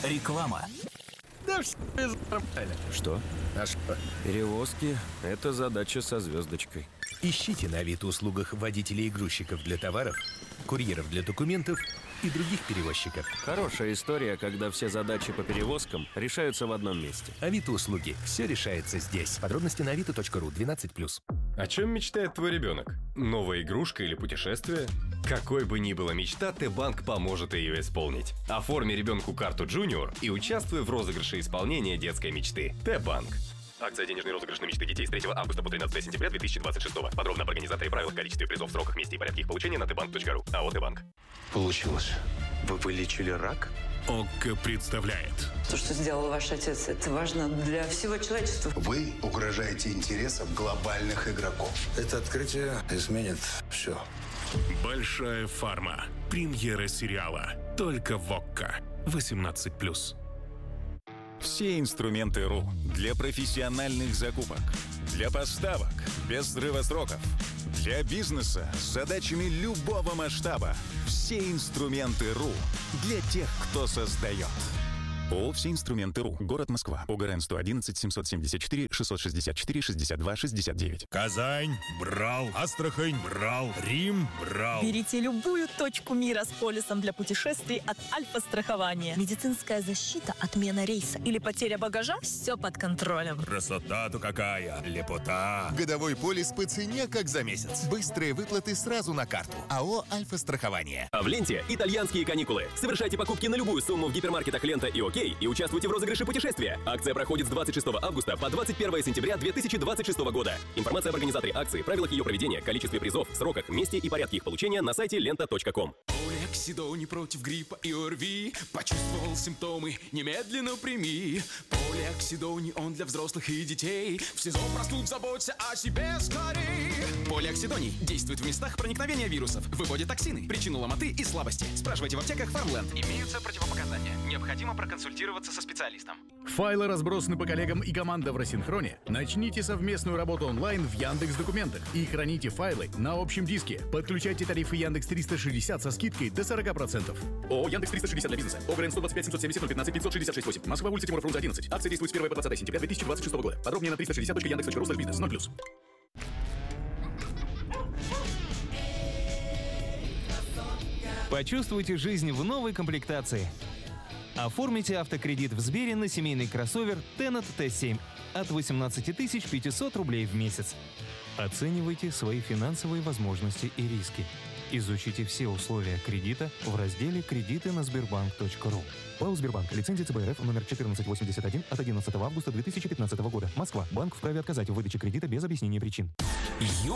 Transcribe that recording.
Реклама. Да все нормально. Что? А что? Перевозки – это задача со звездочкой. Ищите на Авито-услугах водителей и грузчиков для товаров, курьеров для документов и других перевозчиков. Хорошая история, когда все задачи по перевозкам решаются в одном месте. Авито-услуги. Все решается здесь. Подробности на avito.ru 12+. О чем мечтает твой ребенок? Новая игрушка или путешествие? Какой бы ни была мечта, Т-банк поможет ее исполнить. Оформи ребенку карту Junior и участвуй в розыгрыше исполнения детской мечты. Т-банк. Акция «Денежный розыгрыш на мечты детей» с 3 августа по 13 сентября 2026. Подробно об организаторе, правилах, количестве призов, сроках, месте и порядке их получения на tbank.ru. АО «Т-банк». Получилось. Вы вылечили рак? ОККО представляет. То, что сделал ваш отец, это важно для всего человечества. Вы угрожаете интересам глобальных игроков. Это открытие изменит все. Большая фарма. Премьера сериала. Только в ОККО. 18+. Все инструменты РУ для профессиональных закупок, для поставок без срыва сроков, для бизнеса с задачами любого масштаба. Все инструменты РУ для тех, кто создает. ООО «Все инструменты РУ». Город Москва. ОГРН 111 774 664 62 69. Казань брал. Астрахань брал. Рим брал. Берите любую точку мира с полисом для путешествий от Альфа-страхования. Медицинская защита, отмена рейса или потеря багажа – все под контролем. Красота-то какая. Лепота. Годовой полис по цене, как за месяц. Быстрые выплаты сразу на карту. АО «Альфа-страхование». А в ленте итальянские каникулы. Совершайте покупки на любую сумму в гипермаркетах «Лента» и «Окей» и участвуйте в розыгрыше путешествия. Акция проходит с 26 августа по 21 сентября 2026 года. Информация об организаторе акции, правилах ее проведения, количестве призов, сроках, месте и порядке их получения на сайте lenta.com. Полиоксидони против гриппа и ОРВИ. Почувствовал симптомы? Немедленно прими. Полиоксидони, он для взрослых и детей. В сезон простуд заботься о себе скорей. Полиоксидони действует в местах проникновения вирусов, выводит токсины, причину ломоты и слабости. Спрашивайте в аптеках Farmland. Имеются противопоказания. Необходимо проконсультироваться со специалистом. Файлы разбросаны по коллегам и команда в рассинхроне. Начните совместную работу онлайн в Яндекс.Документах и храните файлы на общем диске. Подключайте тарифы Яндекс 360 со скидкой до 40%. ООО «Яндекс 360 для бизнеса». ОГРН 125 770 015 566 8. Москва, улица Тимура Фрунзе, 11. Акция действует с 1 по 20 сентября 2026 года. Подробнее на 360.yandex.ru/бизнес. 0+. Почувствуйте жизнь в новой комплектации. Оформите автокредит в Сбере на семейный кроссовер Tennet T7 от 18 500 рублей в месяц. Оценивайте свои финансовые возможности и риски. Изучите все условия кредита в разделе «Кредиты на Сбербанк.ру». ПАО «Сбербанк». Лицензия ЦБРФ номер 1481 от 11 августа 2015 года. Москва. Банк вправе отказать в выдаче кредита без объяснения причин.